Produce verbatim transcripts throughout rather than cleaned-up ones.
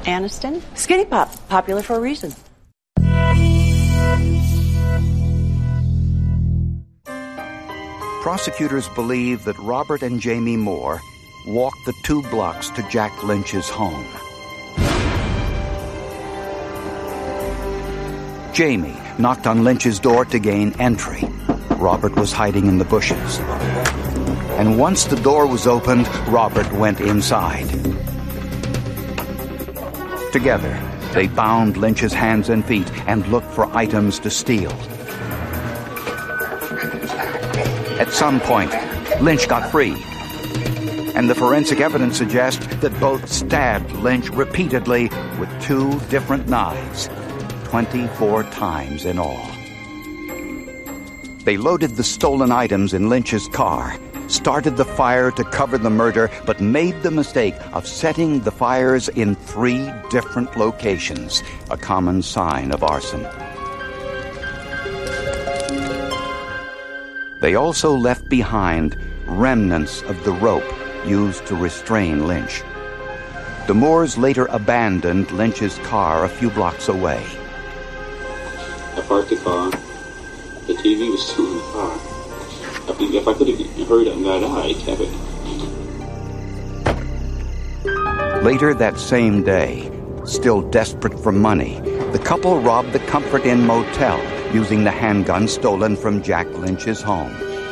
Aniston. Skinny Pop, popular for a reason. Prosecutors believe that Robert and Jamie Moore walked the two blocks to Jack Lynch's home. Jamie knocked on Lynch's door to gain entry. Robert was hiding in the bushes. And once the door was opened, Robert went inside. Together, they bound Lynch's hands and feet and looked for items to steal. At some point, Lynch got free, and the forensic evidence suggests that both stabbed Lynch repeatedly with two different knives, twenty-four times in all. They loaded the stolen items in Lynch's car, started the fire to cover the murder, but made the mistake of setting the fires in three different locations, a common sign of arson. They also left behind remnants of the rope used to restrain Lynch. The Moores later abandoned Lynch's car a few blocks away. I parked the car. The T V was still in the car. If I could have hurried up and got out, I kept it. Later that same day, still desperate for money, the couple robbed the Comfort Inn Motel using the handgun stolen from Jack Lynch's home.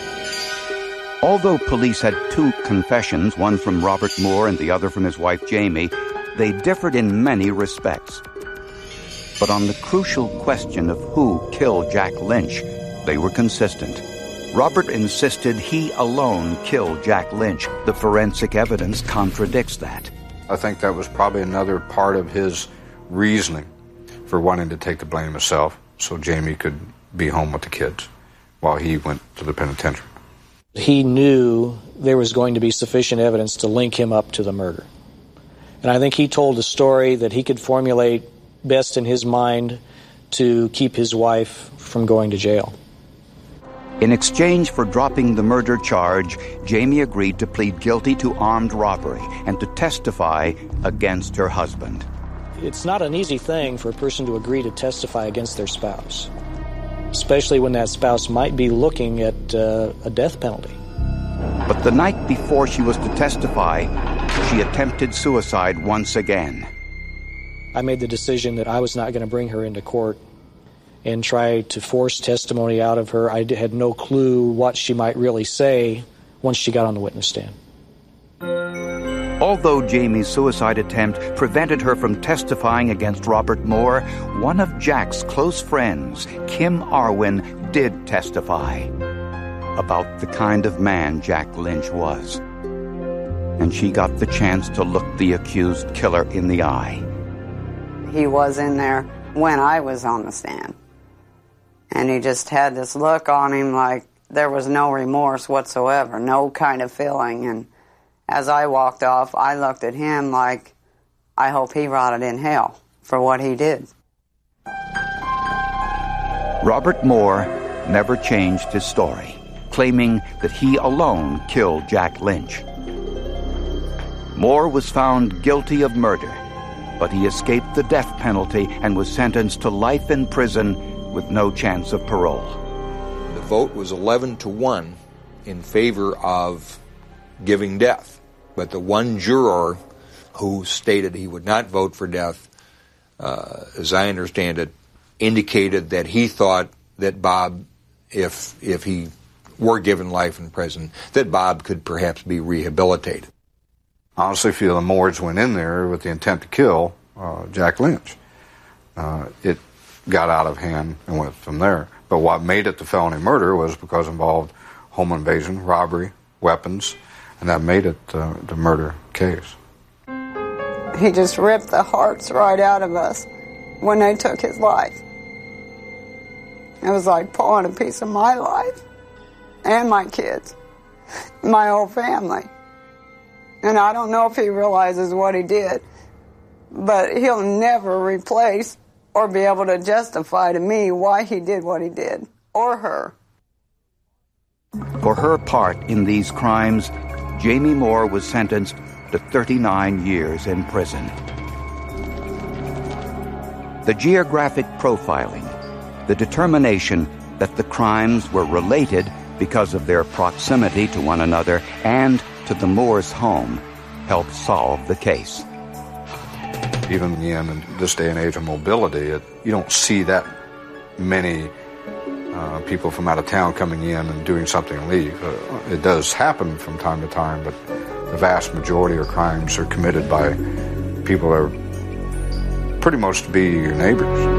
Although police had two confessions, one from Robert Moore and the other from his wife Jamie, they differed in many respects. But on the crucial question of who killed Jack Lynch, they were consistent. Robert insisted he alone killed Jack Lynch. The forensic evidence contradicts that. I think that was probably another part of his reasoning for wanting to take the blame himself, so Jamie could be home with the kids while he went to the penitentiary. He knew there was going to be sufficient evidence to link him up to the murder. And I think he told a story that he could formulate best in his mind to keep his wife from going to jail. In exchange for dropping the murder charge, Jamie agreed to plead guilty to armed robbery and to testify against her husband. It's not an easy thing for a person to agree to testify against their spouse, especially when that spouse might be looking at uh, a death penalty. But the night before she was to testify, she attempted suicide once again. I made the decision that I was not going to bring her into court and try to force testimony out of her. I had no clue what she might really say once she got on the witness stand. Although Jamie's suicide attempt prevented her from testifying against Robert Moore, one of Jack's close friends, Kim Arwin, did testify about the kind of man Jack Lynch was. And she got the chance to look the accused killer in the eye. He was in there when I was on the stand. And he just had this look on him like there was no remorse whatsoever, no kind of feeling. And as I walked off, I looked at him like, I hope he rotted in hell for what he did. Robert Moore never changed his story, claiming that he alone killed Jack Lynch. Moore was found guilty of murder, but he escaped the death penalty and was sentenced to life in prison with no chance of parole. The vote was eleven to one in favor of giving death, but the one juror who stated he would not vote for death, uh, as I understand it, indicated that he thought that Bob, if if he were given life in prison, that Bob could perhaps be rehabilitated. I honestly feel the Moores went in there with the intent to kill uh, Jack Lynch. Uh, it got out of hand and went from there. But what made it the felony murder was because it involved home invasion, robbery, weapons, and that made it uh, the murder case. He just ripped the hearts right out of us when they took his life. It was like pulling a piece of my life and my kids, my whole family. And I don't know if he realizes what he did, but he'll never replace or be able to justify to me why he did what he did, or her. For her part in these crimes, Jamie Moore was sentenced to thirty-nine years in prison. The geographic profiling, the determination that the crimes were related because of their proximity to one another and to the Moores' home, helped solve the case. Even in this day and age of mobility, it, you don't see that many uh, people from out of town coming in and doing something and leave. Uh, it does happen from time to time, but the vast majority of crimes are committed by people that are pretty much to be your neighbors.